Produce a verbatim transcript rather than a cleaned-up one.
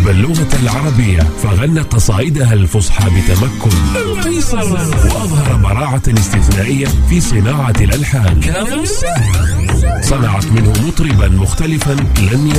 يحب اللغة العربية، فغنى قصائدها الفصحى بتمكن، وأظهر براعة استثنائية في صناعة الألحان. صنعت منه مطربا مختلفا لن